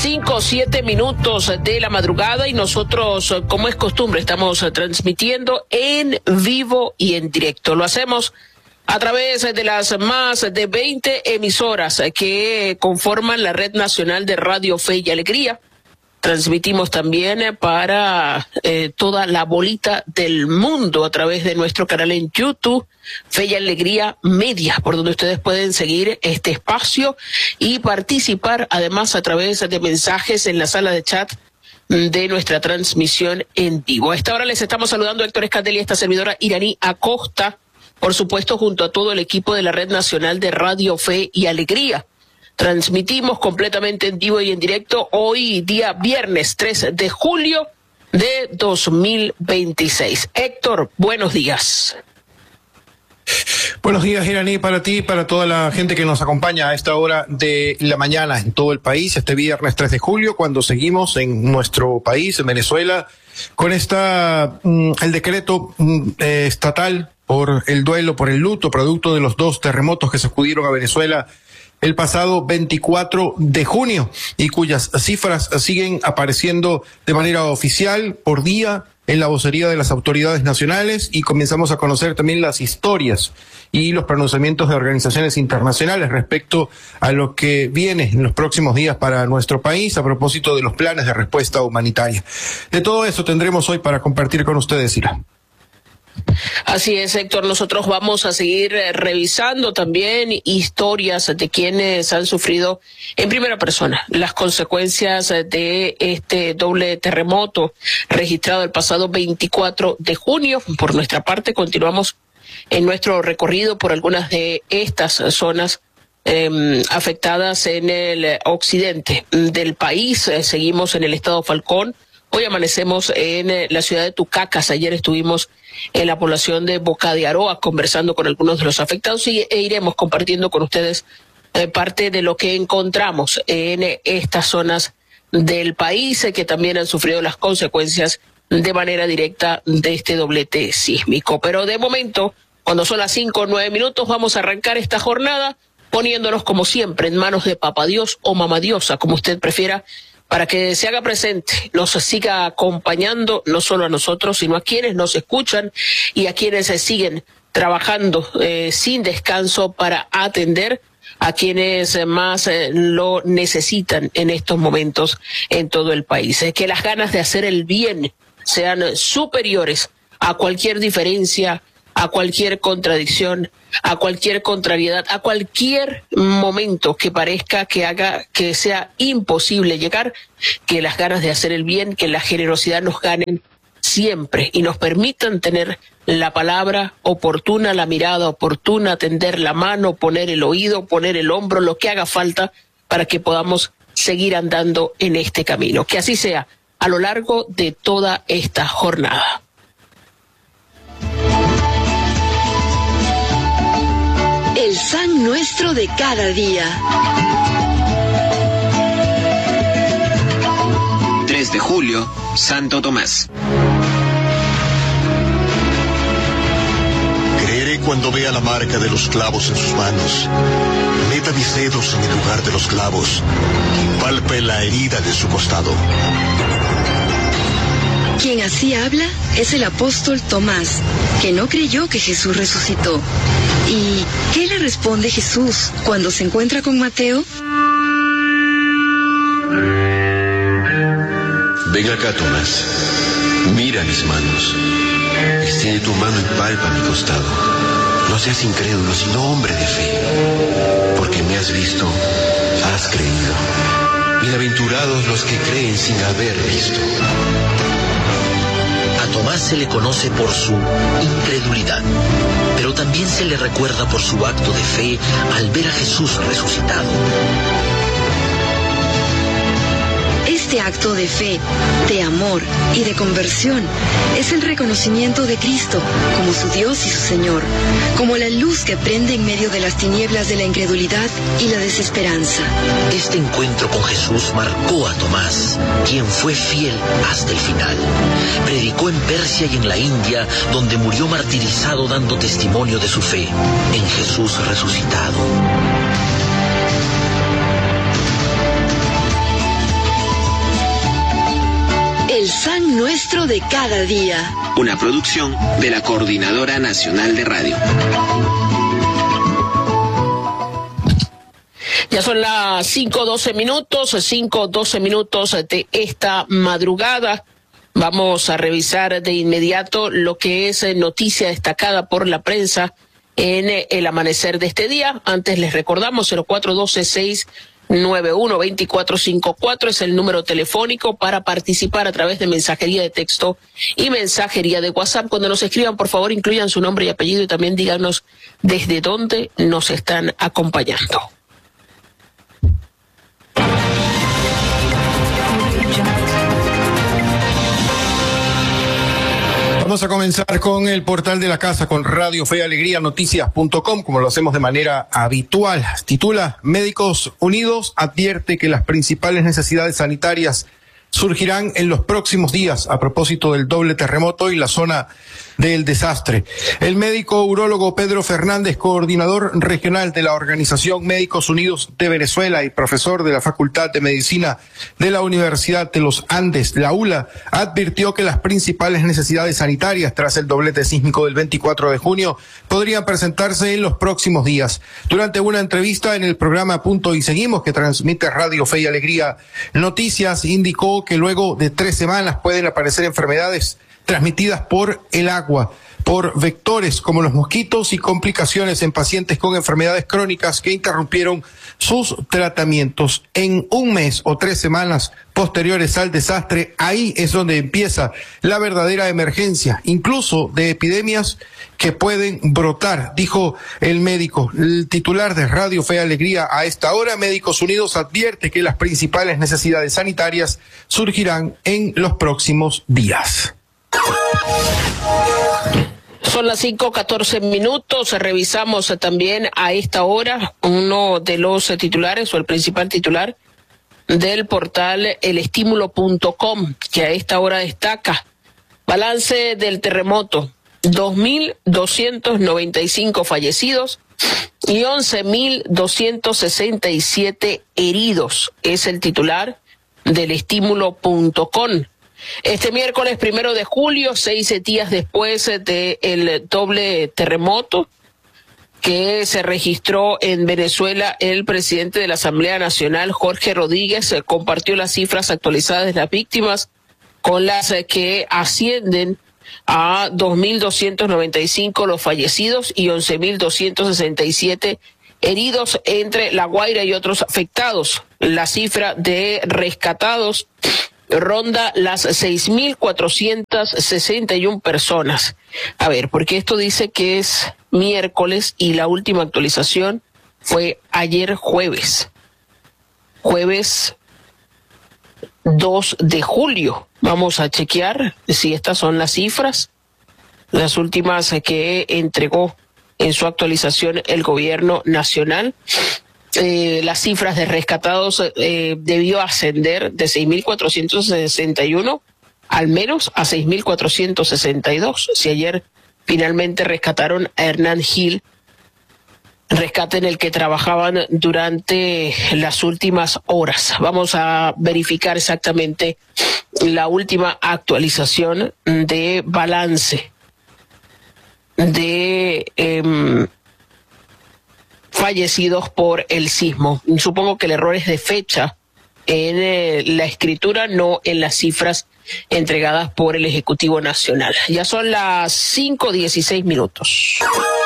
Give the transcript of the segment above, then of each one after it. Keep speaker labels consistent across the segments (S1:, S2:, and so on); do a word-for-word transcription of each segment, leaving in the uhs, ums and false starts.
S1: Cinco o siete minutos de la madrugada y nosotros, como es costumbre, estamos transmitiendo en vivo y en directo. Lo hacemos a través de las más de veinte emisoras que conforman la Red Nacional de Radio Fe y Alegría. Transmitimos también para eh, toda la bolita del mundo a través de nuestro canal en YouTube, Fe y Alegría Media, por donde ustedes pueden seguir este espacio y participar además a través de mensajes en la sala de chat de nuestra transmisión en vivo. A esta hora les estamos saludando a Héctor Escantel y esta servidora Iraní Acosta, por supuesto junto a todo el equipo de la Red Nacional de Radio Fe y Alegría. Transmitimos completamente en vivo y en directo hoy día viernes tres de julio de dos mil veintiséis. Héctor, buenos días.
S2: Buenos días, Iraní, para ti y para toda la gente que nos acompaña a esta hora de la mañana en todo el país, este viernes tres de julio, cuando seguimos en nuestro país, en Venezuela, con esta mm, el decreto mm, eh, estatal por el duelo, por el luto, producto de los dos terremotos que sacudieron a Venezuela el pasado veinticuatro de junio y cuyas cifras siguen apareciendo de manera oficial por día en la vocería de las autoridades nacionales, y comenzamos a conocer también las historias y los pronunciamientos de organizaciones internacionales respecto a lo que viene en los próximos días para nuestro país a propósito de los planes de respuesta humanitaria. De todo eso tendremos hoy para compartir con ustedes, Ira.
S1: Así es, Héctor. Nosotros vamos a seguir revisando también historias de quienes han sufrido en primera persona las consecuencias de este doble terremoto registrado el pasado veinticuatro de junio. Por nuestra parte, continuamos en nuestro recorrido por algunas de estas zonas eh, afectadas en el occidente del país. Eh, seguimos en el estado Falcón. Hoy amanecemos en eh, la ciudad de Tucacas. Ayer estuvimos en la población de Boca de Aroa conversando con algunos de los afectados y e iremos compartiendo con ustedes eh, parte de lo que encontramos en eh, estas zonas del país eh, que también han sufrido las consecuencias de manera directa de este doblete sísmico. Pero de momento, cuando son las cinco o nueve minutos, vamos a arrancar esta jornada poniéndonos como siempre en manos de Papá Dios o Mamá Diosa, como usted prefiera, para que se haga presente, nos siga acompañando, no solo a nosotros, sino a quienes nos escuchan y a quienes se siguen trabajando eh, sin descanso para atender a quienes más eh, lo necesitan en estos momentos en todo el país. Eh, que las ganas de hacer el bien sean superiores a cualquier diferencia, a cualquier contradicción, a cualquier contrariedad, a cualquier momento que parezca que haga que sea imposible llegar, que las ganas de hacer el bien, que la generosidad nos ganen siempre y nos permitan tener la palabra oportuna, la mirada oportuna, tender la mano, poner el oído, poner el hombro, lo que haga falta para que podamos seguir andando en este camino. Que así sea a lo largo de toda esta jornada.
S3: El San Nuestro de cada día.
S4: tres de julio, Santo Tomás.
S5: Creeré cuando vea la marca de los clavos en sus manos. Meta mis dedos en el lugar de los clavos y palpe la herida de su costado.
S3: Quien así habla es el apóstol Tomás, que no creyó que Jesús resucitó. ¿Y qué le responde Jesús cuando se encuentra con Mateo?
S6: Ven acá, Tomás. Mira mis manos. Extiende tu mano y palpa mi costado. No seas incrédulo, sino hombre de fe. Porque me has visto, has creído. Bienaventurados los que creen sin haber visto.
S7: A Tomás se le conoce por su incredulidad, pero también se le recuerda por su acto de fe al ver a Jesús resucitado.
S3: Este acto de fe, de amor y de conversión es el reconocimiento de Cristo como su Dios y su Señor, como la luz que prende en medio de las tinieblas de la incredulidad y la desesperanza.
S7: Este encuentro con Jesús marcó a Tomás, quien fue fiel hasta el final. Predicó en Persia y en la India, donde murió martirizado dando testimonio de su fe en Jesús resucitado.
S3: maestro de cada día.
S4: Una producción de la Coordinadora Nacional de Radio.
S1: Ya son las cinco doce minutos, cinco doce minutos de esta madrugada. Vamos a revisar de inmediato lo que es noticia destacada por la prensa en el amanecer de este día. Antes les recordamos cero cuatro uno dos, seis nueve uno, dos cuatro cinco cuatro es el número telefónico para participar a través de mensajería de texto y mensajería de WhatsApp. Cuando nos escriban, por favor, incluyan su nombre y apellido y también díganos desde dónde nos están acompañando.
S2: Vamos a comenzar con el portal de la casa, con Radio Fe y Alegría Noticias punto com, como lo hacemos de manera habitual. Titula: Médicos Unidos advierte que las principales necesidades sanitarias surgirán en los próximos días a propósito del doble terremoto y la zona del desastre. El médico urólogo Pedro Fernández, coordinador regional de la Organización Médicos Unidos de Venezuela y profesor de la Facultad de Medicina de la Universidad de los Andes, la U L A, advirtió que las principales necesidades sanitarias tras el doblete sísmico del veinticuatro de junio podrían presentarse en los próximos días. Durante una entrevista en el programa Punto y Seguimos, que transmite Radio Fe y Alegría Noticias, indicó que luego de tres semanas pueden aparecer enfermedades transmitidas por el agua, por vectores como los mosquitos y complicaciones en pacientes con enfermedades crónicas que interrumpieron sus tratamientos. En un mes o tres semanas posteriores al desastre, ahí es donde empieza la verdadera emergencia, incluso de epidemias que pueden brotar, dijo el médico. El titular de Radio Fe y Alegría a esta hora, Médicos Unidos advierte que las principales necesidades sanitarias surgirán en los próximos días.
S1: Son las cinco catorce minutos. Revisamos también a esta hora uno de los titulares o el principal titular del portal el estímulo punto com, que a esta hora destaca: balance del terremoto, dos mil doscientos noventa y cinco fallecidos y once mil doscientos sesenta y siete heridos. Es el titular del estímulo punto com. Este miércoles primero de julio, seis días después del doble terremoto que se registró en Venezuela, el presidente de la Asamblea Nacional, Jorge Rodríguez, compartió las cifras actualizadas de las víctimas, con las que ascienden a dos mil doscientos noventa y cinco los fallecidos y once mil doscientos sesenta y siete heridos entre La Guaira y otros afectados. La cifra de rescatados ronda las seis mil cuatrocientas sesenta y una personas. A ver, porque esto dice que es miércoles y la última actualización fue ayer jueves. Jueves dos de julio. Vamos a chequear si estas son las cifras, las últimas que entregó en su actualización el gobierno nacional. Eh, las cifras de rescatados eh, debió ascender de seis mil cuatrocientos sesenta y uno al menos a seis mil cuatrocientos sesenta y dos. Si ayer finalmente rescataron a Hernán Gil, rescate en el que trabajaban durante las últimas horas. Vamos a verificar exactamente la última actualización de balance de eh, fallecidos por el sismo. Supongo que el error es de fecha en eh, la escritura, no en las cifras entregadas por el Ejecutivo Nacional. Ya son las cinco dieciséis minutos.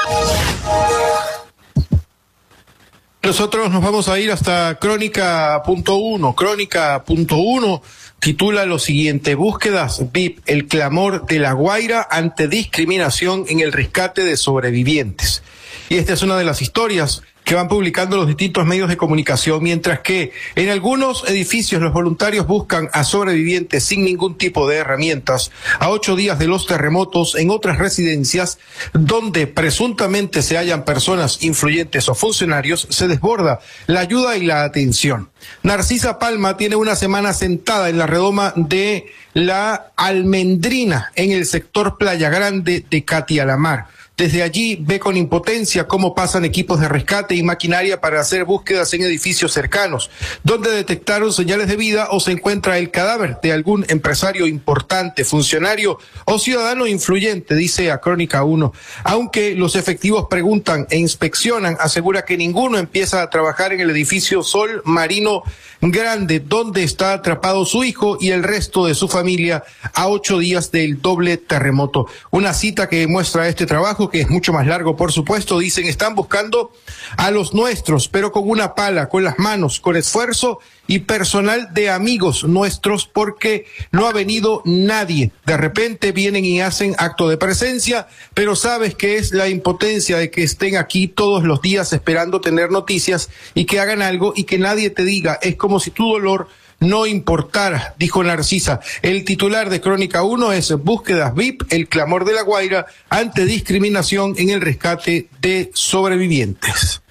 S2: Nosotros nos vamos a ir hasta Crónica punto uno. Crónica punto uno titula lo siguiente: búsquedas V I P, el clamor de La Guaira ante discriminación en el rescate de sobrevivientes. Y esta es una de las historias que van publicando los distintos medios de comunicación, mientras que en algunos edificios los voluntarios buscan a sobrevivientes sin ningún tipo de herramientas. A ocho días de los terremotos, en otras residencias donde presuntamente se hallan personas influyentes o funcionarios, se desborda la ayuda y la atención. Narcisa Palma tiene una semana sentada en la redoma de La Almendrina, en el sector Playa Grande de Catialamar. Desde allí ve con impotencia cómo pasan equipos de rescate y maquinaria para hacer búsquedas en edificios cercanos, donde detectaron señales de vida o se encuentra el cadáver de algún empresario importante, funcionario o ciudadano influyente, dice a Crónica uno. Aunque los efectivos preguntan e inspeccionan, asegura que ninguno empieza a trabajar en el edificio Sol Marino Grande, donde está atrapado su hijo y el resto de su familia a ocho días del doble terremoto. Una cita que muestra este trabajo, que es mucho más largo, por supuesto. Dicen, están buscando a los nuestros, pero con una pala, con las manos, con esfuerzo y personal de amigos nuestros, porque no ha venido nadie. De repente vienen y hacen acto de presencia, pero sabes que es la impotencia de que estén aquí todos los días esperando tener noticias y que hagan algo y que nadie te diga. Es como si tu dolor no importara, dijo Narcisa. El titular de Crónica uno es Búsquedas V I P, el clamor de La Guaira ante discriminación en el rescate de sobrevivientes.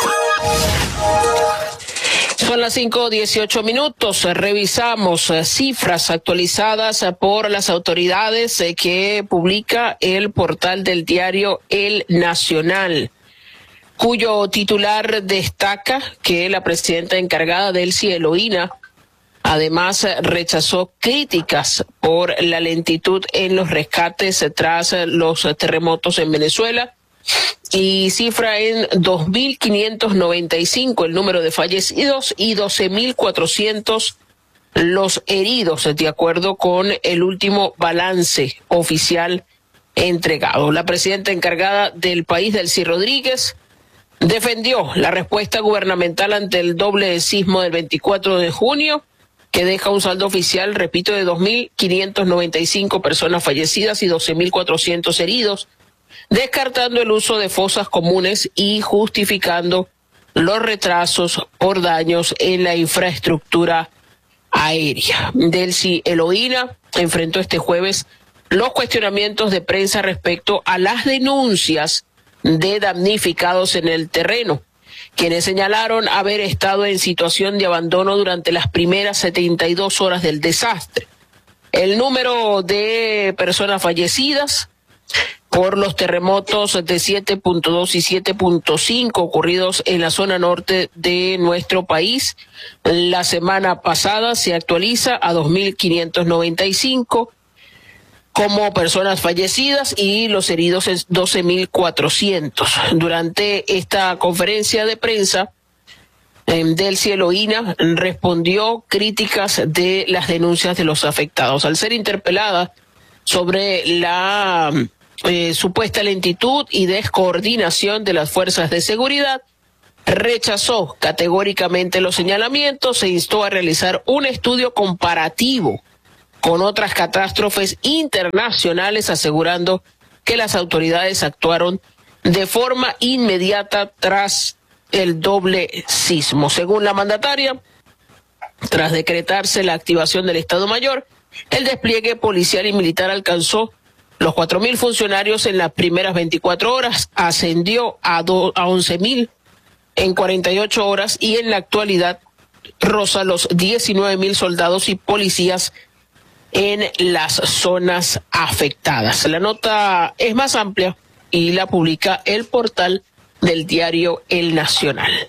S1: Son las cinco dieciocho minutos. Revisamos cifras actualizadas por las autoridades que publica el portal del diario El Nacional, cuyo titular destaca que la presidenta encargada Delcy Eloína además rechazó críticas por la lentitud en los rescates tras los terremotos en Venezuela y cifra en dos mil quinientos noventa y cinco el número de fallecidos y doce mil cuatrocientos los heridos, de acuerdo con el último balance oficial entregado. La presidenta encargada del país, Delcy Rodríguez, defendió la respuesta gubernamental ante el doble sismo del veinticuatro de junio, que deja un saldo oficial, repito, de dos mil quinientas noventa y cinco personas fallecidas y doce mil cuatrocientos heridos, descartando el uso de fosas comunes y justificando los retrasos por daños en la infraestructura aérea. Delcy Eloína enfrentó este jueves los cuestionamientos de prensa respecto a las denuncias de damnificados en el terreno, quienes señalaron haber estado en situación de abandono durante las primeras setenta y dos horas del desastre. El número de personas fallecidas por los terremotos de siete punto dos y siete punto cinco ocurridos en la zona norte de nuestro país la semana pasada se actualiza a dos mil quinientos noventa y cinco como personas fallecidas y los heridos es doce mil cuatrocientos. Durante esta conferencia de prensa, Delcy Eloína respondió críticas de las denuncias de los afectados. Al ser interpelada sobre la eh, supuesta lentitud y descoordinación de las fuerzas de seguridad, rechazó categóricamente los señalamientos e instó a realizar un estudio comparativo con otras catástrofes internacionales, asegurando que las autoridades actuaron de forma inmediata tras el doble sismo. Según la mandataria, tras decretarse la activación del Estado Mayor, el despliegue policial y militar alcanzó los cuatro mil funcionarios en las primeras veinticuatro horas, ascendió a, do, a once mil en cuarenta y ocho horas y en la actualidad roza los diecinueve mil soldados y policías en las zonas afectadas. La nota es más amplia y la publica el portal del diario El Nacional.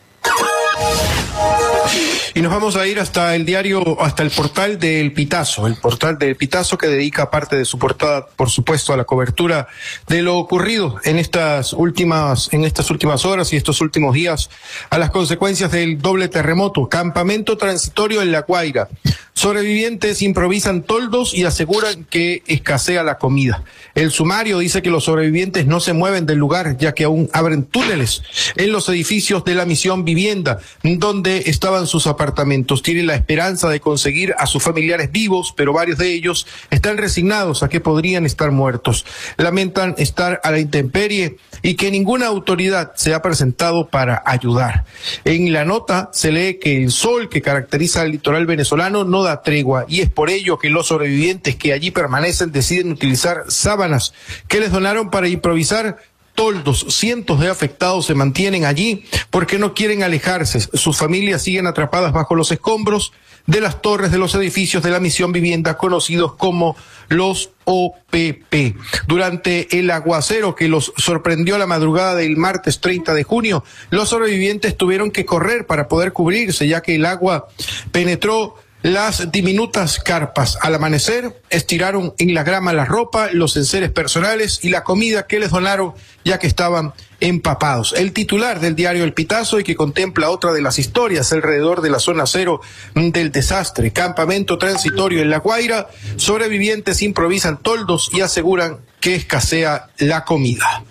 S2: Y nos vamos a ir hasta el diario, hasta el portal del Pitazo, el portal del Pitazo que dedica parte de su portada, por supuesto, a la cobertura de lo ocurrido en estas últimas, en estas últimas horas y estos últimos días, a las consecuencias del doble terremoto. Campamento transitorio en La Guaira. Sobrevivientes improvisan toldos y aseguran que escasea la comida. El sumario dice que los sobrevivientes no se mueven del lugar, ya que aún abren túneles en los edificios de la Misión Vivienda, donde estaban sus apartamentos. Tienen la esperanza de conseguir a sus familiares vivos, pero varios de ellos están resignados a que podrían estar muertos. Lamentan estar a la intemperie y que ninguna autoridad se ha presentado para ayudar. En la nota se lee que el sol que caracteriza al litoral venezolano no da tregua, y es por ello que los sobrevivientes que allí permanecen deciden utilizar sábanas que les donaron para improvisar toldos. Cientos de afectados se mantienen allí porque no quieren alejarse. Sus familias siguen atrapadas bajo los escombros de las torres de los edificios de la Misión Vivienda, conocidos como los O P P. Durante el aguacero que los sorprendió la madrugada del martes treinta de junio, los sobrevivientes tuvieron que correr para poder cubrirse, ya que el agua penetró las diminutas carpas. Al amanecer, estiraron en la grama la ropa, los enseres personales y la comida que les donaron, ya que estaban empapados. El titular del diario El Pitazo, y que contempla otra de las historias alrededor de la zona cero del desastre, campamento transitorio en La Guaira, sobrevivientes improvisan toldos y aseguran que escasea la comida.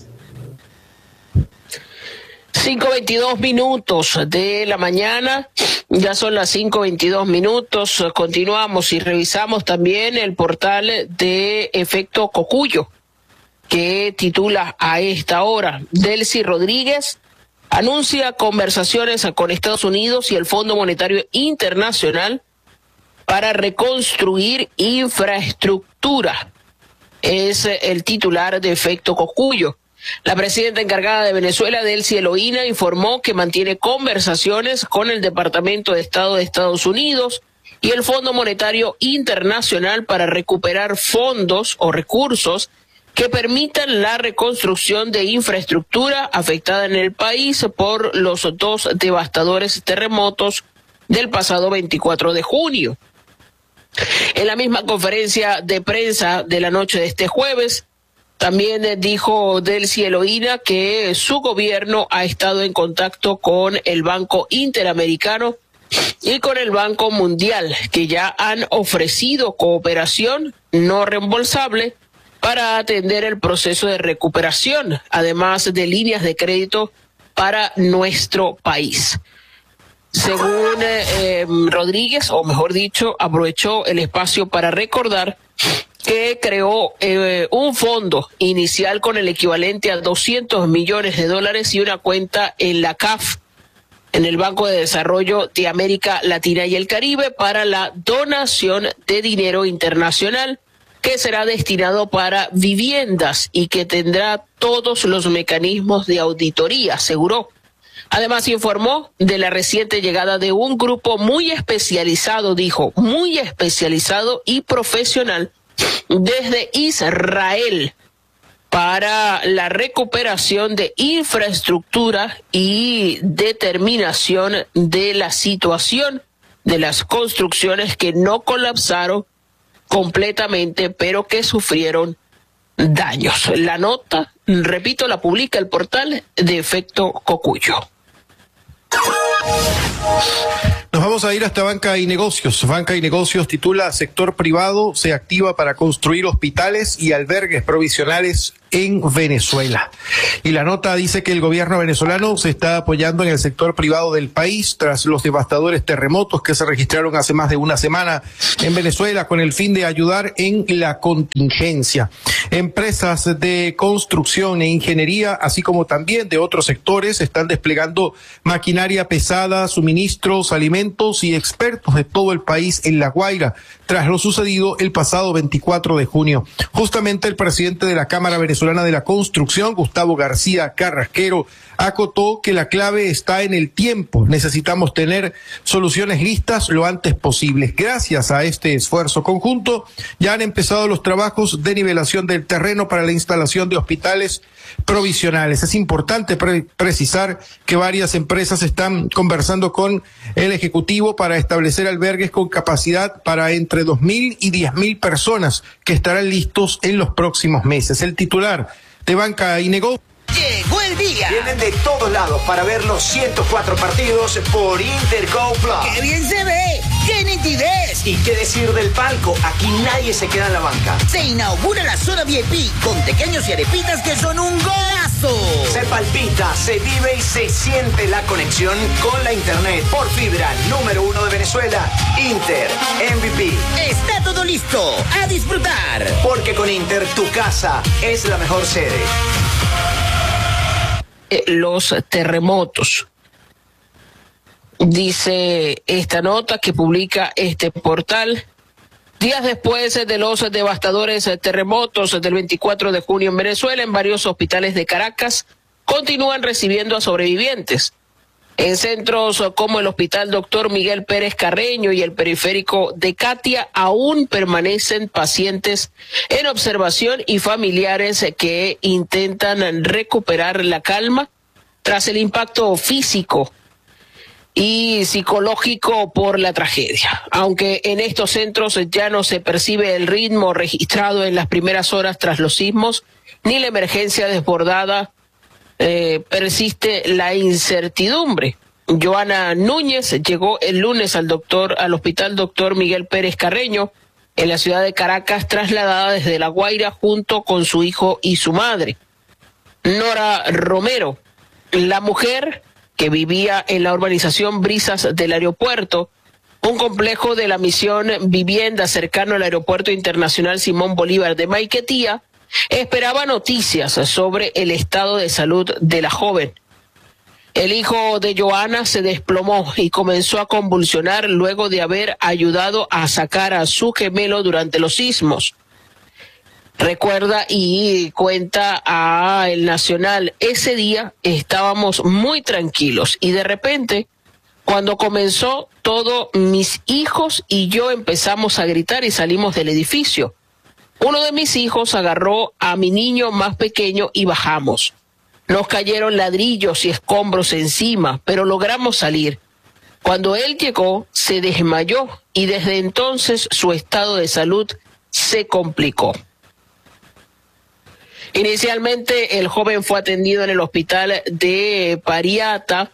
S1: cinco veintidós minutos de la mañana, ya son las cinco veintidós minutos, continuamos y revisamos también el portal de Efecto Cocuyo, que titula a esta hora: Delcy Rodríguez anuncia conversaciones con Estados Unidos y el Fondo Monetario Internacional para reconstruir infraestructura. Es el titular de Efecto Cocuyo. La presidenta encargada de Venezuela, Delcy Eloína, informó que mantiene conversaciones con el Departamento de Estado de Estados Unidos y el Fondo Monetario Internacional para recuperar fondos o recursos que permitan la reconstrucción de infraestructura afectada en el país por los dos devastadores terremotos del pasado veinticuatro de junio. En la misma conferencia de prensa de la noche de este jueves, también dijo Delcy Eloína que su gobierno ha estado en contacto con el Banco Interamericano y con el Banco Mundial, que ya han ofrecido cooperación no reembolsable para atender el proceso de recuperación, además de líneas de crédito para nuestro país. Según eh, eh, Rodríguez, o mejor dicho, aprovechó el espacio para recordar que creó eh, un fondo inicial con el equivalente a doscientos millones de dólares y una cuenta en la C A F, en el Banco de Desarrollo de América Latina y el Caribe, para la donación de dinero internacional que será destinado para viviendas y que tendrá todos los mecanismos de auditoría, aseguró. Además, informó de la reciente llegada de un grupo muy especializado, dijo, muy especializado y profesional desde Israel para la recuperación de infraestructura y determinación de la situación de las construcciones que no colapsaron completamente, pero que sufrieron daños. La nota, repito, la publica el portal de Efecto Cocuyo.
S2: Nos vamos a ir hasta Banca y Negocios. Banca y Negocios titula: Sector privado se activa para construir hospitales y albergues provisionales en Venezuela. Y la nota dice que el gobierno venezolano se está apoyando en el sector privado del país tras los devastadores terremotos que se registraron hace más de una semana en Venezuela, con el fin de ayudar en la contingencia. Empresas de construcción e ingeniería, así como también de otros sectores, están desplegando maquinaria pesada, suministros, alimentos y expertos de todo el país en La Guaira, tras lo sucedido el pasado veinticuatro de junio. Justamente el presidente de la Cámara Venezolana de la Construcción, Gustavo García Carrasquero, acotó que la clave está en el tiempo. Necesitamos tener soluciones listas lo antes posible. Gracias a este esfuerzo conjunto, ya han empezado los trabajos de nivelación del terreno para la instalación de hospitales provisionales. Es importante pre- precisar que varias empresas están conversando con el Ejecutivo para establecer albergues con capacidad para entre dos mil y diez mil personas que estarán listos en los próximos meses. El titular de Banca y Negocios:
S8: llegó el día. Vienen de todos lados para ver los ciento cuatro partidos por Interco Plus. ¡Qué bien se ve! ¡Qué nitidez! ¿Y qué decir del palco? Aquí nadie se queda en la banca. Se inaugura la zona V I P con pequeños y arepitas que son un golazo. Se palpita, se vive y se siente la conexión con la internet por fibra número uno de Venezuela. Inter M V P. Está todo listo. A disfrutar. Porque con Inter tu casa es la mejor sede.
S1: Los terremotos. Dice esta nota que publica este portal Días después de los devastadores terremotos del veinticuatro de junio en Venezuela, en varios hospitales de Caracas continúan recibiendo a sobrevivientes. En centros como el Hospital Doctor Miguel Pérez Carreño y el Periférico de Catia aún permanecen pacientes en observación y familiares que intentan recuperar la calma tras el impacto físico y psicológico por la tragedia. Aunque en estos centros ya no se percibe el ritmo registrado en las primeras horas tras los sismos, ni la emergencia desbordada, eh, persiste la incertidumbre. Joana Núñez llegó el lunes al doctor, al Hospital Doctor Miguel Pérez Carreño, en la ciudad de Caracas, trasladada desde La Guaira junto con su hijo y su madre. Nora Romero, la mujer que vivía en la urbanización Brisas del Aeropuerto, un complejo de la Misión Vivienda cercano al Aeropuerto Internacional Simón Bolívar de Maiquetía, esperaba noticias sobre el estado de salud de la joven. El hijo de Joana se desplomó y comenzó a convulsionar luego de haber ayudado a sacar a su gemelo durante los sismos. Recuerda y cuenta a El Nacional, ese día estábamos muy tranquilos y de repente, cuando comenzó todo, mis hijos y yo empezamos a gritar y salimos del edificio. Uno de mis hijos agarró a mi niño más pequeño y bajamos. Nos cayeron ladrillos y escombros encima, pero logramos salir. Cuando él llegó, se desmayó y desde entonces su estado de salud se complicó. Inicialmente, el joven fue atendido en el hospital de Pariata,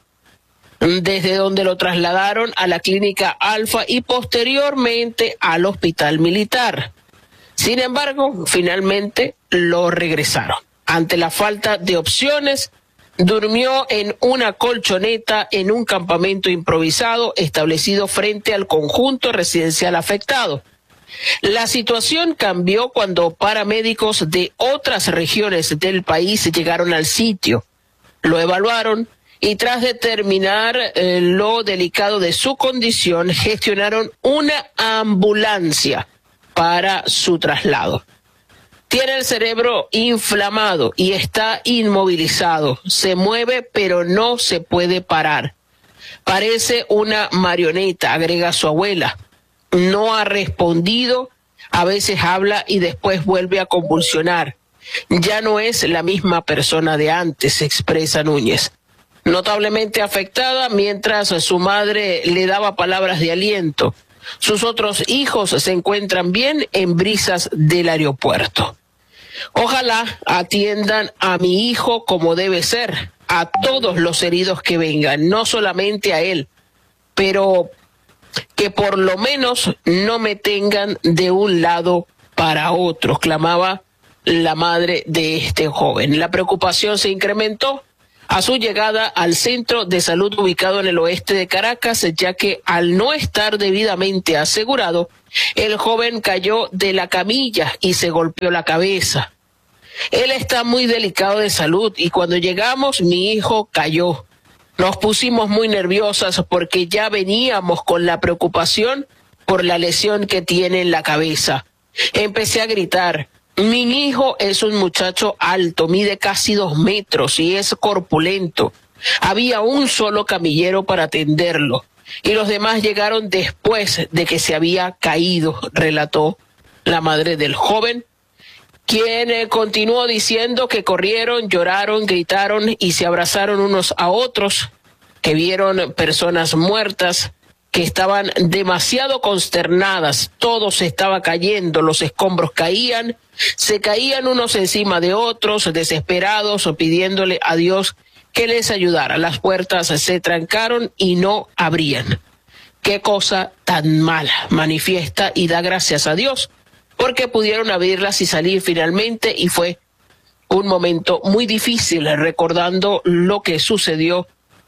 S1: desde donde lo trasladaron a la clínica Alfa y posteriormente al hospital militar. Sin embargo, finalmente lo regresaron. Ante la falta de opciones, durmió en una colchoneta en un campamento improvisado establecido frente al conjunto residencial afectado. La situación cambió cuando paramédicos de otras regiones del país llegaron al sitio, lo evaluaron y tras determinar eh, lo delicado de su condición, gestionaron una ambulancia para su traslado. Tiene el cerebro inflamado y está inmovilizado. Se mueve pero no se puede parar. Parece una marioneta, agrega su abuela. No ha respondido, a veces habla y después vuelve a convulsionar. Ya no es la misma persona de antes, expresa Núñez. Notablemente afectada mientras su madre le daba palabras de aliento. Sus otros hijos se encuentran bien en Brisas del Aeropuerto. Ojalá atiendan a mi hijo como debe ser, a todos los heridos que vengan, no solamente a él, pero que por lo menos no me tengan de un lado para otro, clamaba la madre de este joven. La preocupación se incrementó a su llegada al centro de salud ubicado en el oeste de Caracas, ya que al no estar debidamente asegurado, el joven cayó de la camilla y se golpeó la cabeza. Él está muy delicado de salud y cuando llegamos mi hijo cayó. Nos pusimos muy nerviosas porque ya veníamos con la preocupación por la lesión que tiene en la cabeza. Empecé a gritar. Mi hijo es un muchacho alto, mide casi dos metros y es corpulento. Había un solo camillero para atenderlo y los demás llegaron después de que se había caído, relató la madre del joven, quien eh, continuó diciendo que corrieron, lloraron, gritaron y se abrazaron unos a otros, que vieron personas muertas, que estaban demasiado consternadas, todo se estaba cayendo, los escombros caían, se caían unos encima de otros, desesperados o pidiéndole a Dios que les ayudara. Las puertas se trancaron y no abrían. Qué cosa tan mala, manifiesta y da gracias a Dios, porque pudieron abrirlas y salir finalmente y fue un momento muy difícil recordando lo que sucedió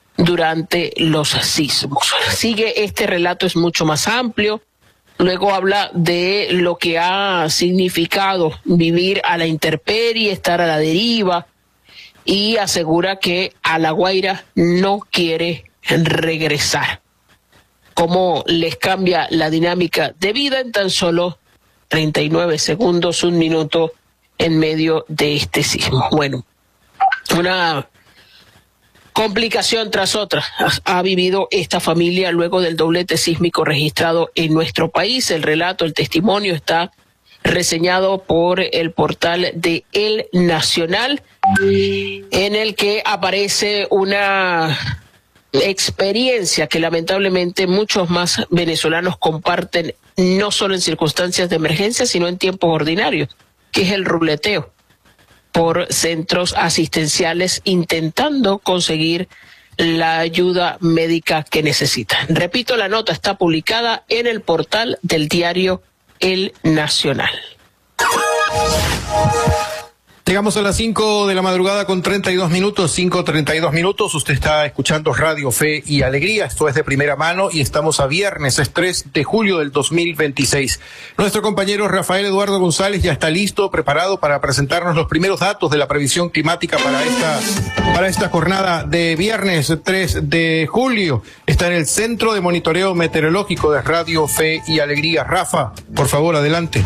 S1: durante los sismos. Sigue, este relato es mucho más amplio, luego habla de lo que ha significado vivir a la intemperie, estar a la deriva y asegura que a La Guaira no quiere regresar. Cómo les cambia la dinámica de vida en tan solo treinta y nueve segundos, un minuto en medio de este sismo. Bueno, una complicación tras otra ha, ha vivido esta familia luego del doblete sísmico registrado en nuestro país. El relato, el testimonio está reseñado por el portal de El Nacional, en el que aparece una experiencia que lamentablemente muchos más venezolanos comparten, no solo en circunstancias de emergencia, sino en tiempos ordinarios, que es el ruleteo por centros asistenciales intentando conseguir la ayuda médica que necesitan. Repito, la nota está publicada en el portal del diario El Nacional.
S2: Llegamos a las cinco de la madrugada con treinta y dos minutos, cinco treinta y dos minutos. Usted está escuchando Radio Fe y Alegría. Esto es de primera mano y estamos a viernes, es tres de julio del dos mil veintiséis. Nuestro compañero Rafael Eduardo González ya está listo, preparado para presentarnos los primeros datos de la previsión climática para esta, para esta jornada de viernes tres de julio. Está en el Centro de Monitoreo Meteorológico de Radio Fe y Alegría. Rafa, por favor, adelante.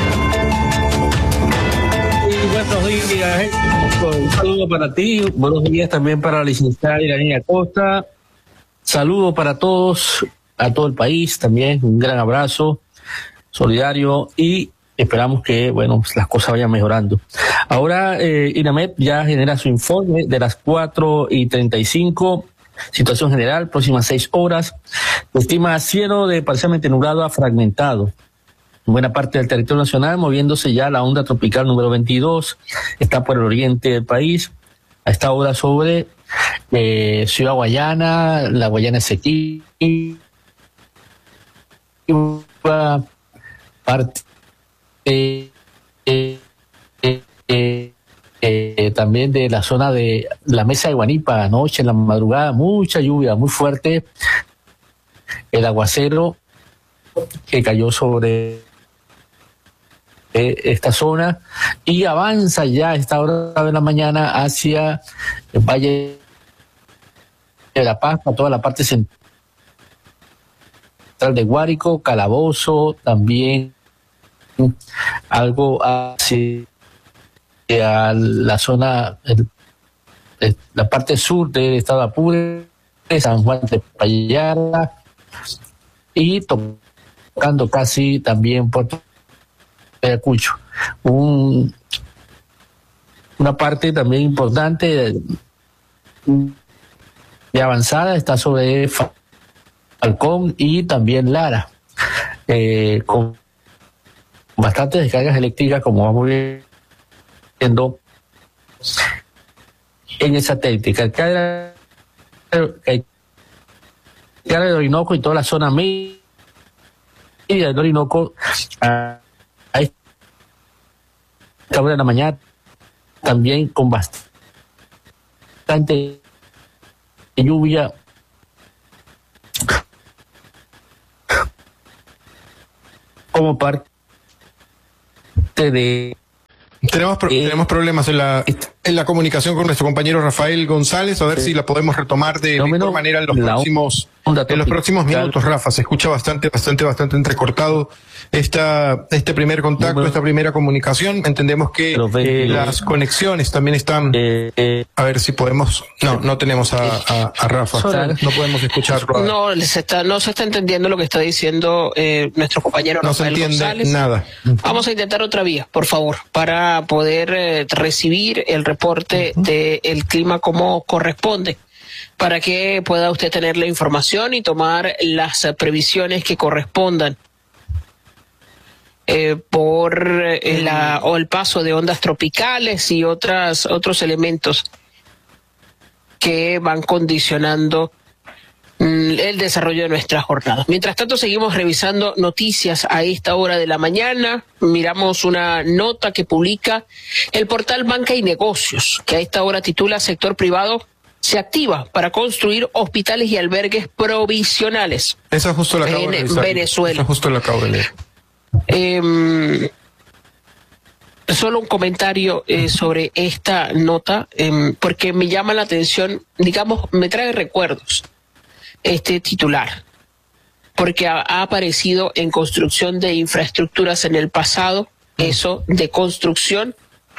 S9: Buenos días, eh. Un saludo para ti, buenos días también para la licenciada Iranía Acosta, saludo para todos, a todo el país también, un gran abrazo solidario y esperamos que, bueno, pues las cosas vayan mejorando. Ahora, eh, INAMED ya genera su informe de las cuatro y treinta y cinco, situación general, próximas seis horas, estima cielo de parcialmente nublado a fragmentado. Buena parte del territorio nacional, moviéndose ya la onda tropical número veintidós, está por el oriente del país, a esta hora sobre eh, Ciudad Guayana, la Guayana Esequiba, parte eh, eh, eh, eh, eh, también de la zona de la Mesa de Guanipa, anoche en la madrugada, mucha lluvia, muy fuerte, el aguacero que cayó sobre esta zona y avanza ya a esta hora de la mañana hacia el Valle de la Paz, a toda la parte central de Guárico, Calabozo, también algo hacia la zona, la parte sur del estado de Apure, San Juan de Payara y tocando casi también Puerto Ayacucho. Un, una parte también importante de, de avanzada está sobre Falcón y también Lara, eh, con bastantes descargas eléctricas, como vamos viendo en el satélite. Calcada del Orinoco y toda la zona media del Orinoco, a esta hora de la mañana también con bastante lluvia como parte de
S2: tenemos pro- eh, tenemos problemas en la en la comunicación con nuestro compañero Rafael González, a ver sí. si la podemos retomar de no, mejor manera en los próximos en los próximos minutos. Rafa, se escucha bastante bastante bastante entrecortado esta este primer contacto, no, esta primera comunicación. Entendemos que eh, las conexiones también están, eh, eh, a ver si podemos, no no tenemos a, a, a Rafa, no podemos escucharlo.
S1: No se está no se está entendiendo lo que está diciendo eh, nuestro compañero
S2: no
S1: Rafael
S2: González. No se entiende nada.
S1: Vamos a intentar otra vía, por favor, para poder eh, recibir el reporte uh-huh. del clima como corresponde, para que pueda usted tener la información y tomar las uh, previsiones que correspondan eh, por eh, la o el paso de ondas tropicales y otras otros elementos que van condicionando el desarrollo de nuestra jornada. Mientras tanto, seguimos revisando noticias a esta hora de la mañana. Miramos una nota que publica el portal Banca y Negocios, que a esta hora titula Sector privado se activa para construir hospitales y albergues provisionales.
S2: Esa justo la acabo
S1: en
S2: de
S1: Venezuela.
S2: Esa justo la acabo de leer.
S1: Eh, Solo un comentario eh, sobre esta nota, eh, porque me llama la atención, digamos, me trae recuerdos este titular. porque ha, ha aparecido en construcción de infraestructuras en el pasado, eso de construcción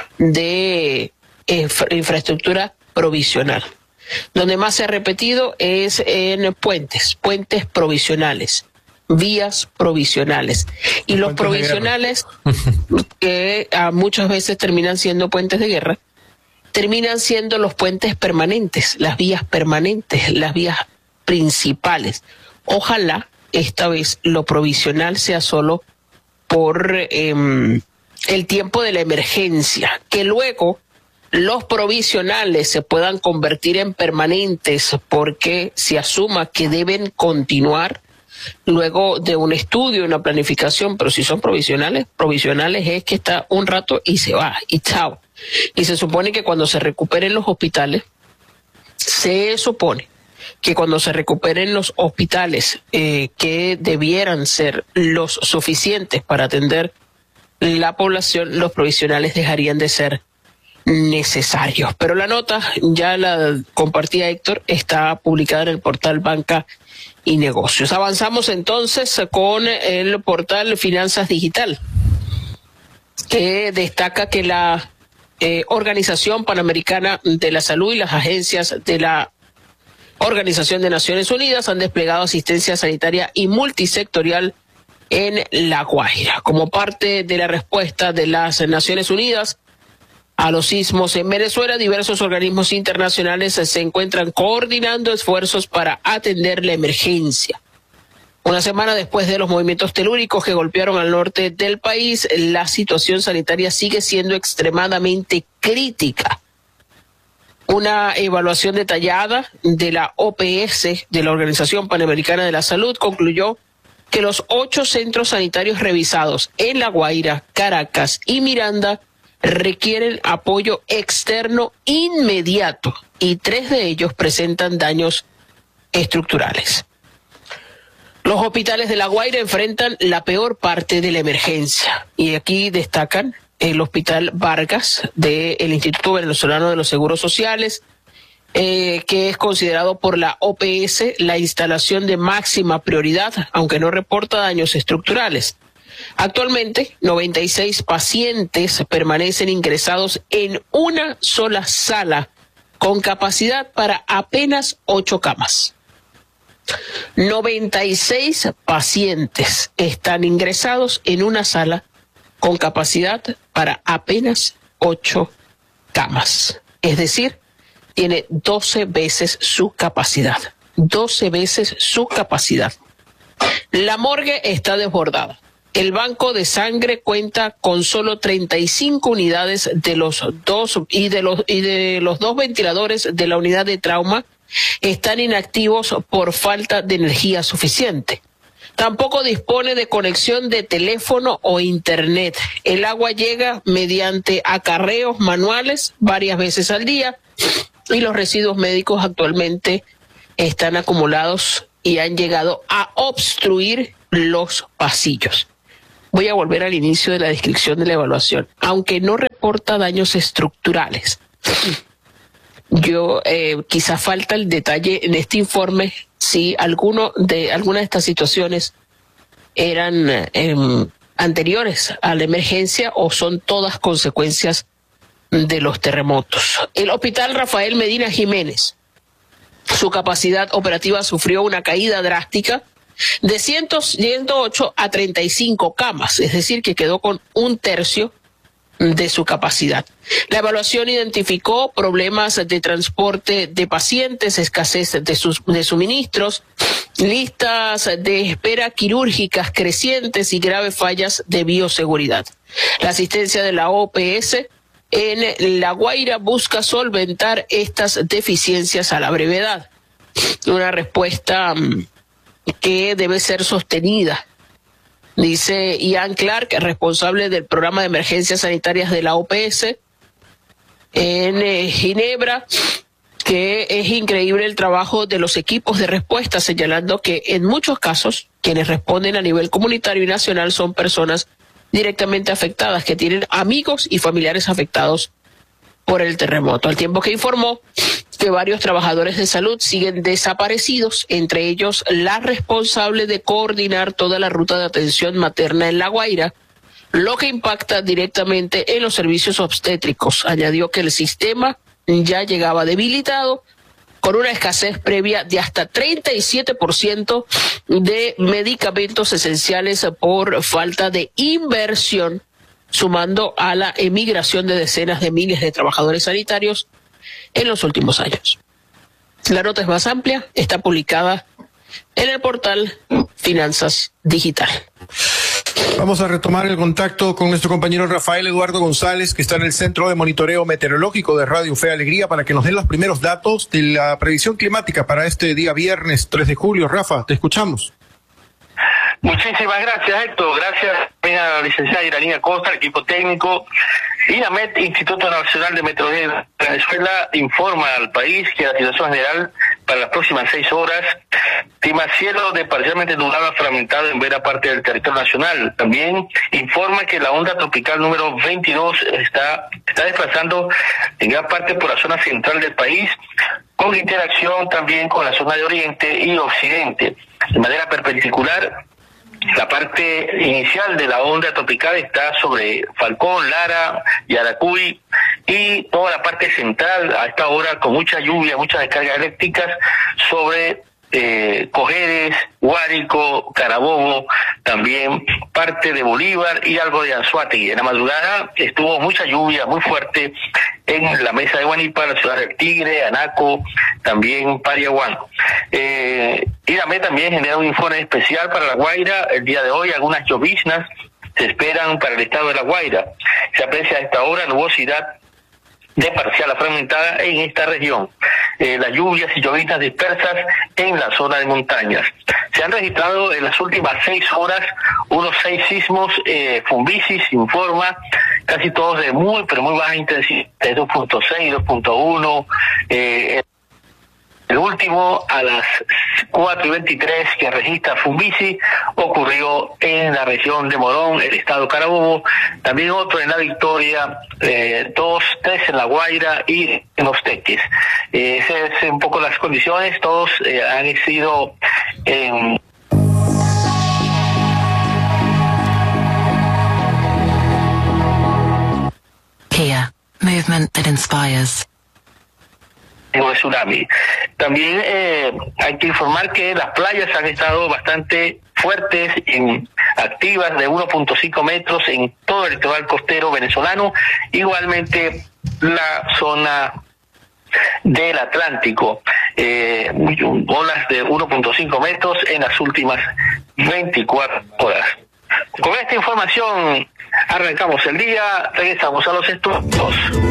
S1: de eh, infraestructura provisional. Donde más se ha repetido es en puentes, puentes provisionales, vías provisionales. Y los provisionales, que a muchas veces terminan siendo puentes de guerra, terminan siendo los puentes permanentes, las vías permanentes, las vías principales. Ojalá esta vez lo provisional sea solo por eh, el tiempo de la emergencia, que luego los provisionales se puedan convertir en permanentes porque se asuma que deben continuar luego de un estudio, una planificación. Pero si son provisionales, provisionales es que está un rato y se va, y chao. Y se supone que cuando se recuperen los hospitales, se supone que cuando se recuperen los hospitales eh, que debieran ser los suficientes para atender la población, los provisionales dejarían de ser necesarios. Pero la nota, ya la compartía Héctor, está publicada en el portal Banca y Negocios. Avanzamos entonces con el portal Finanzas Digital, que destaca que la eh, Organización Panamericana de la Salud y las agencias de la Organización de Naciones Unidas han desplegado asistencia sanitaria y multisectorial en La Guaira, como parte de la respuesta de las Naciones Unidas a los sismos en Venezuela. Diversos organismos internacionales se encuentran coordinando esfuerzos para atender la emergencia. Una semana después de los movimientos telúricos que golpearon al norte del país, la situación sanitaria sigue siendo extremadamente crítica. Una evaluación detallada de la O P S, de la Organización Panamericana de la Salud, concluyó que los ocho centros sanitarios revisados en La Guaira, Caracas y Miranda requieren apoyo externo inmediato y tres de ellos presentan daños estructurales. Los hospitales de La Guaira enfrentan la peor parte de la emergencia y aquí destacan el Hospital Vargas del Instituto Venezolano de los Seguros Sociales, eh, que es considerado por la O P S la instalación de máxima prioridad, aunque no reporta daños estructurales. Actualmente, noventa y seis pacientes permanecen ingresados en una sola sala con capacidad para apenas ocho camas. noventa y seis pacientes están ingresados en una sala con capacidad para apenas ocho camas. Es decir, tiene doce veces su capacidad. doce veces su capacidad. La morgue está desbordada. El banco de sangre cuenta con solo treinta y cinco unidades de los dos y de los y de los dos ventiladores de la unidad de trauma están inactivos por falta de energía suficiente. Tampoco dispone de conexión de teléfono o internet. El agua llega mediante acarreos manuales varias veces al día y los residuos médicos actualmente están acumulados y han llegado a obstruir los pasillos. Voy a volver al inicio de la descripción de la evaluación. Aunque no reporta daños estructurales, yo eh, quizá falta el detalle en este informe si alguno de alguna de estas situaciones eran eh, anteriores a la emergencia o son todas consecuencias de los terremotos. El Hospital Rafael Medina Jiménez, su capacidad operativa sufrió una caída drástica de ciento ocho a treinta y cinco camas, es decir, que quedó con un tercio de su capacidad. La evaluación identificó problemas de transporte de pacientes, escasez de, sus, de suministros, listas de espera quirúrgicas crecientes y graves fallas de bioseguridad. La asistencia de la O P S en La Guaira busca solventar estas deficiencias a la brevedad. Una respuesta que debe ser sostenida, dice Ian Clark, responsable del programa de emergencias sanitarias de la O P S en eh, Ginebra, que es increíble el trabajo de los equipos de respuesta, señalando que en muchos casos quienes responden a nivel comunitario y nacional son personas directamente afectadas, que tienen amigos y familiares afectados por el terremoto, al tiempo que informó que varios trabajadores de salud siguen desaparecidos, entre ellos la responsable de coordinar toda la ruta de atención materna en La Guaira, lo que impacta directamente en los servicios obstétricos. Añadió que el sistema ya llegaba debilitado, con una escasez previa de hasta treinta y siete por ciento de medicamentos esenciales por falta de inversión, sumando a la emigración de decenas de miles de trabajadores sanitarios en los últimos años. La nota es más amplia, está publicada en el portal Finanzas Digital.
S2: Vamos a retomar el contacto con nuestro compañero Rafael Eduardo González, que está en el Centro de Monitoreo Meteorológico de Radio Fe y Alegría, para que nos den los primeros datos de la previsión climática para este día viernes tres de julio. Rafa, te escuchamos.
S10: Muchísimas gracias, Héctor. Gracias a la licenciada Iranía Costa, el equipo técnico. INAMET, Instituto Nacional de Meteorología de Venezuela, informa al país que la situación general para las próximas seis horas estima cielo de parcialmente nublado a fragmentado en buena parte del territorio nacional. También informa que la onda tropical número veintidós está, está desplazando en gran parte por la zona central del país, con interacción también con la zona de oriente y occidente. De manera perpendicular, la parte inicial de la onda tropical está sobre Falcón, Lara, Yaracuy, y toda la parte central a esta hora con mucha lluvia, muchas descargas eléctricas sobre eh, Cojedes, Guárico, Carabobo, también parte de Bolívar y algo de Anzoátegui. En la madrugada estuvo mucha lluvia muy fuerte en la mesa de Guanipa, la ciudad del Tigre, Anaco, también Pariahuán. Eh, INAMET también genera un informe especial para La Guaira. El día de hoy algunas lloviznas se esperan para el estado de La Guaira. Se aprecia a esta hora nubosidad de parcial a fragmentada en esta región. Eh, las lluvias y lloviznas dispersas en la zona de montañas. Se han registrado en las últimas seis horas unos seis sismos. eh, Fumbisis informa, casi todos de muy, pero muy baja intensidad, de dos punto seis, dos punto uno. Eh, el último, a las cuatro y veintitrés, que registra Fumbisi, ocurrió en la región de Morón, el estado Carabobo. También otro en La Victoria, eh, dos, tres en La Guaira y en Los Teques. Eh, esas son un poco las condiciones. Todos eh, han sido en...
S11: Kia, movement that inspires.
S10: de tsunami. También eh, hay que informar que las playas han estado bastante fuertes, en, activas de uno punto cinco metros en todo el litoral costero venezolano, igualmente la zona del Atlántico, eh, olas de uno punto cinco metros en las últimas veinticuatro horas. Con esta información arrancamos el día, regresamos a los estudios.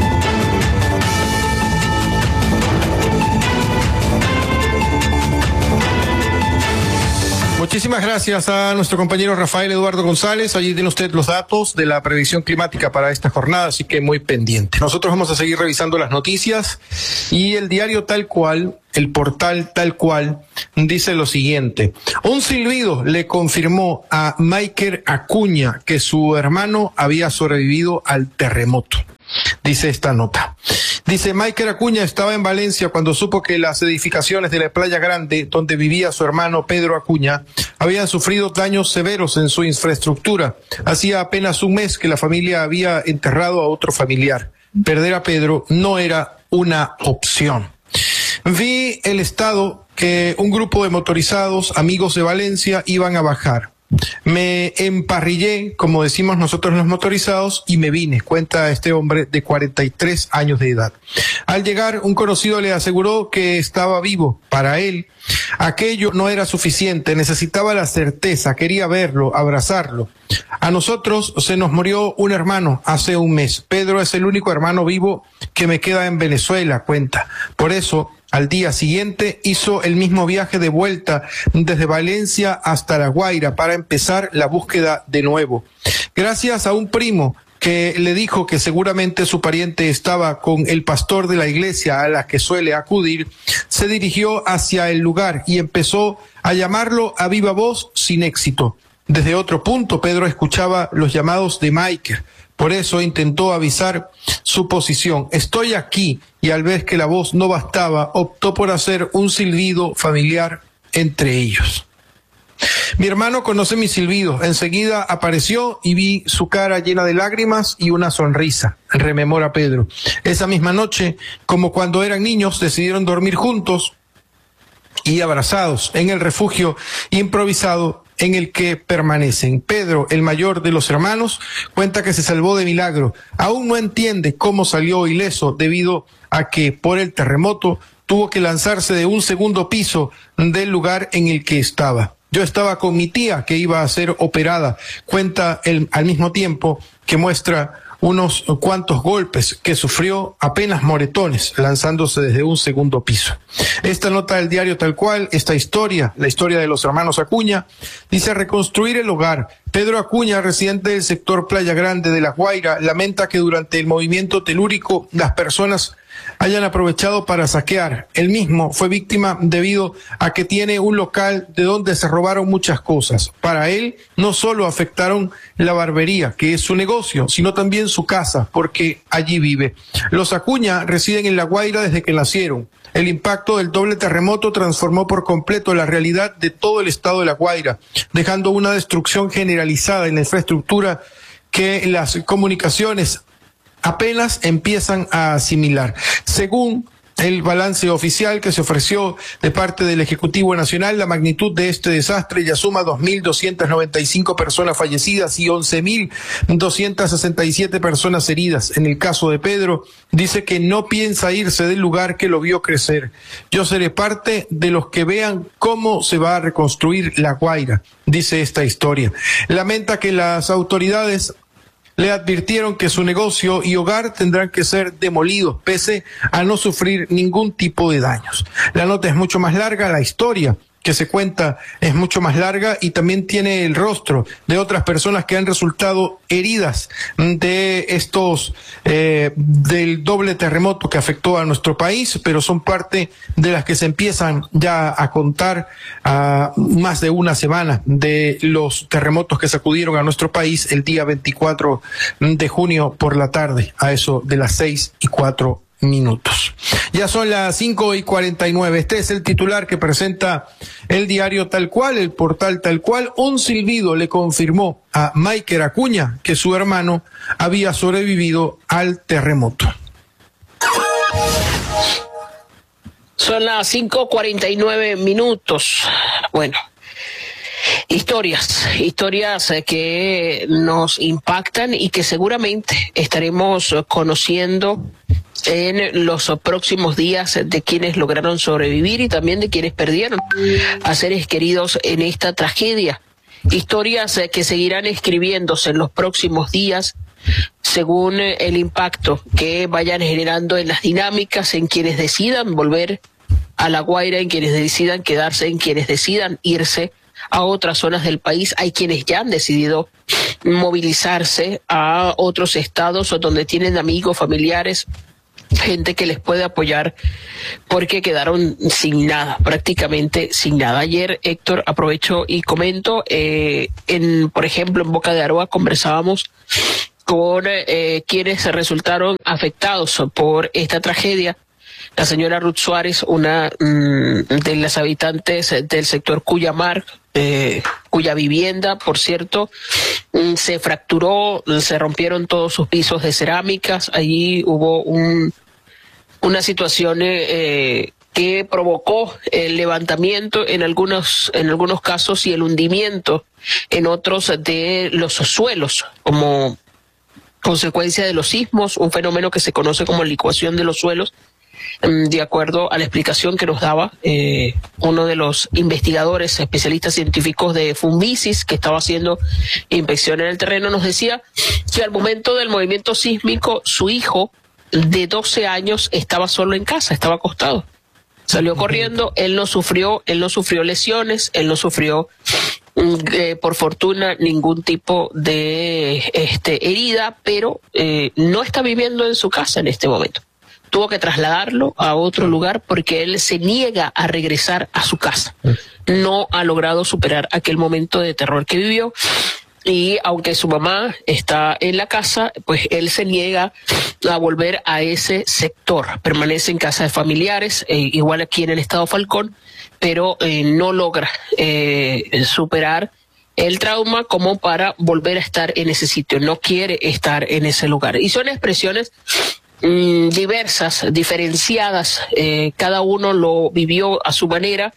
S2: Muchísimas gracias a nuestro compañero Rafael Eduardo González. Allí tiene usted los datos de la previsión climática para esta jornada, así que muy pendiente. Nosotros vamos a seguir revisando las noticias y el diario Tal Cual, el portal Tal Cual, dice lo siguiente. Un silbido le confirmó a Maiker Acuña que su hermano había sobrevivido al terremoto. Dice esta nota. Dice, Maiker Acuña estaba en Valencia cuando supo que las edificaciones de la Playa Grande, donde vivía su hermano Pedro Acuña, habían sufrido daños severos en su infraestructura. Hacía apenas un mes que la familia había enterrado a otro familiar. Perder a Pedro no era una opción. Vi el estado que un grupo de motorizados, amigos de Valencia, iban a bajar. Me emparrillé, como decimos nosotros los motorizados, y me vine, cuenta este hombre de cuarenta y tres años de edad. Al llegar, un conocido le aseguró que estaba vivo. Para él, aquello no era suficiente, necesitaba la certeza, quería verlo, abrazarlo. A nosotros se nos murió un hermano hace un mes. Pedro es el único hermano vivo que me queda en Venezuela, cuenta. Por eso, al día siguiente hizo el mismo viaje de vuelta desde Valencia hasta La Guaira para empezar la búsqueda de nuevo. Gracias a un primo que le dijo que seguramente su pariente estaba con el pastor de la iglesia a la que suele acudir, se dirigió hacia el lugar y empezó a llamarlo a viva voz sin éxito. Desde otro punto, Pedro escuchaba los llamados de Mike. Por eso intentó avisar su posición. Estoy aquí, y al ver que la voz no bastaba, optó por hacer un silbido familiar entre ellos. Mi hermano conoce mi silbido. Enseguida apareció y vi su cara llena de lágrimas y una sonrisa, rememora Pedro. Esa misma noche, como cuando eran niños, decidieron dormir juntos y abrazados en el refugio improvisado en el que permanecen. Pedro, el mayor de los hermanos, cuenta que se salvó de milagro. Aún no entiende cómo salió ileso debido a que por el terremoto tuvo que lanzarse de un segundo piso del lugar en el que estaba. Yo estaba con mi tía que iba a ser operada. Cuenta él al mismo tiempo que muestra unos cuantos golpes que sufrió, apenas moretones, lanzándose desde un segundo piso. Esta nota del diario Tal Cual, esta historia, la historia de los hermanos Acuña, dice: reconstruir el hogar. Pedro Acuña, residente del sector Playa Grande de La Guaira, lamenta que durante el movimiento telúrico las personas hayan aprovechado para saquear. Él mismo fue víctima debido a que tiene un local de donde se robaron muchas cosas. Para él no solo afectaron la barbería, que es su negocio, sino también su casa, porque allí vive. Los Acuña residen en La Guaira desde que nacieron. El impacto del doble terremoto transformó por completo la realidad de todo el estado de La Guaira, dejando una destrucción generalizada en la infraestructura que las comunicaciones apenas empiezan a asimilar. Según el balance oficial que se ofreció de parte del Ejecutivo Nacional, la magnitud de este desastre ya suma dos mil doscientas noventa y cinco personas fallecidas y once mil doscientas sesenta y siete personas heridas. En el caso de Pedro, dice que no piensa irse del lugar que lo vio crecer. Yo seré parte de los que vean cómo se va a reconstruir La Guaira, dice esta historia. Lamenta que las autoridades le advirtieron que su negocio y hogar tendrán que ser demolidos, pese a no sufrir ningún tipo de daños. La nota es mucho más larga, la historia que se cuenta es mucho más larga y también tiene el rostro de otras personas que han resultado heridas de estos, eh, del doble terremoto que afectó a nuestro país, pero son parte de las que se empiezan ya a contar a más de una semana de los terremotos que sacudieron a nuestro país el día veinticuatro de junio por la tarde, a eso de las seis y cuatro minutos. Ya son las cinco y cuarenta y nueve. Este es el titular que presenta el diario Tal Cual, el portal Tal Cual. Un silbido le confirmó a Maiker Acuña que su hermano había sobrevivido al terremoto.
S1: Son las cinco cuarenta y nueve minutos. Bueno, historias, historias que nos impactan y que seguramente estaremos conociendo en los próximos días de quienes lograron sobrevivir y también de quienes perdieron a seres queridos en esta tragedia. Historias que seguirán escribiéndose en los próximos días según el impacto que vayan generando en las dinámicas, en quienes decidan volver a La Guaira, en quienes decidan quedarse, en quienes decidan irse a otras zonas del país. Hay quienes ya han decidido movilizarse a otros estados o donde tienen amigos, familiares, gente que les puede apoyar porque quedaron sin nada, prácticamente sin nada. Ayer, Héctor, aprovecho y comento, eh, en, por ejemplo, en Boca de Aroa conversábamos con eh, quienes resultaron afectados por esta tragedia. La señora Ruth Suárez, una mmm, de las habitantes del sector Cuyamar, eh, cuya vivienda, por cierto, mmm, se fracturó, se rompieron todos sus pisos de cerámicas. Allí hubo un, una situación eh, que provocó el levantamiento en algunos, en algunos casos y el hundimiento en otros de los suelos, como consecuencia de los sismos, un fenómeno que se conoce como licuación de los suelos. De acuerdo a la explicación que nos daba eh, uno de los investigadores, especialistas científicos de Funvisis, que estaba haciendo inspección en el terreno, nos decía que al momento del movimiento sísmico, su hijo de doce años estaba solo en casa, estaba acostado. Salió corriendo, él no sufrió, él no sufrió lesiones, él no sufrió, eh, por fortuna, ningún tipo de este, herida, pero eh, no está viviendo en su casa en este momento. tuvo que trasladarlo a otro lugar porque él se niega a regresar a su casa. No ha logrado superar aquel momento de terror que vivió. Y aunque su mamá está en la casa, pues él se niega a volver a ese sector. Permanece en casa de familiares, eh, igual aquí en el estado Falcón, pero eh, no logra eh, superar el trauma como para volver a estar en ese sitio. No quiere estar en ese lugar. Y son expresiones mmm, diversas, diferenciadas. Eh, cada uno lo vivió a su manera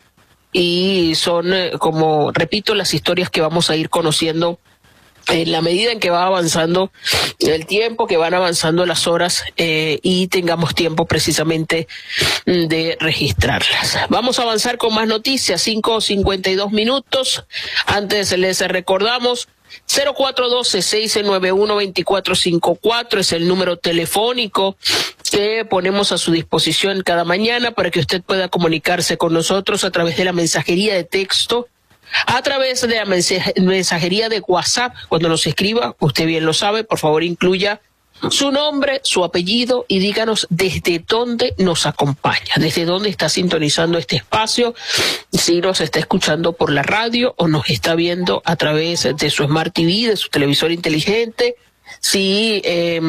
S1: y son, eh, como repito, las historias que vamos a ir conociendo en la medida en que va avanzando el tiempo, que van avanzando las horas eh, y tengamos tiempo precisamente de registrarlas. Vamos a avanzar con más noticias, cinco cincuenta y dos minutos. Antes les recordamos, cero cuatro uno dos, seis nueve uno, dos cuatro cinco cuatro es el número telefónico que ponemos a su disposición cada mañana para que usted pueda comunicarse con nosotros a través de la mensajería de texto, a través de la mensajería de WhatsApp. Cuando nos escriba, usted bien lo sabe, por favor incluya su nombre, su apellido y díganos desde dónde nos acompaña, desde dónde está sintonizando este espacio, si nos está escuchando por la radio o nos está viendo a través de su Smart T V, de su televisor inteligente, si eh,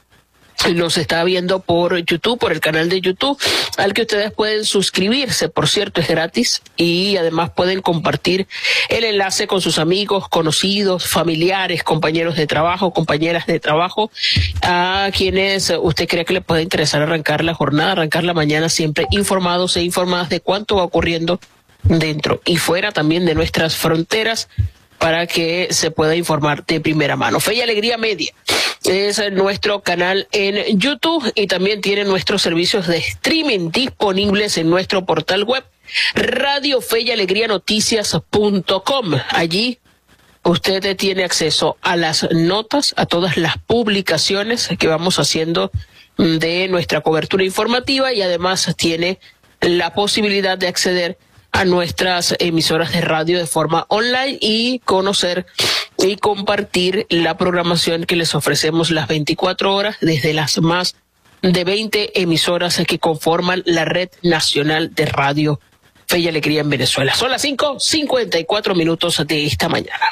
S1: nos está viendo por YouTube, por el canal de YouTube, al que ustedes pueden suscribirse, por cierto, es gratis, y además pueden compartir el enlace con sus amigos, conocidos, familiares, compañeros de trabajo, compañeras de trabajo, a quienes usted cree que les puede interesar arrancar la jornada, arrancar la mañana, siempre informados e informadas de cuánto va ocurriendo dentro y fuera también de nuestras fronteras, para que se pueda informar de primera mano. Fe y Alegría Media es nuestro canal en YouTube y también tiene nuestros servicios de streaming disponibles en nuestro portal web radio fe y alegría noticias punto com. Allí usted tiene acceso a las notas, a todas las publicaciones que vamos haciendo de nuestra cobertura informativa y además tiene la posibilidad de acceder a nuestras emisoras de radio de forma online y conocer y compartir la programación que les ofrecemos las veinticuatro horas desde las más de veinte emisoras que conforman la Red Nacional de Radio Fe y Alegría en Venezuela. Son las cinco cincuenta y cuatro minutos de esta mañana.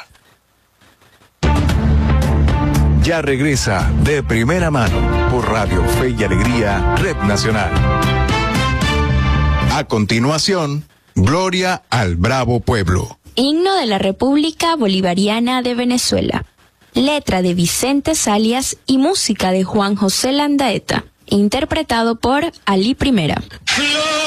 S12: Ya regresa De Primera Mano por Radio Fe y Alegría, Red Nacional. A continuación, Gloria al Bravo Pueblo.
S13: Himno de la República Bolivariana de Venezuela. Letra de Vicente Salias y música de Juan José Landaeta. Interpretado por Ali Primera.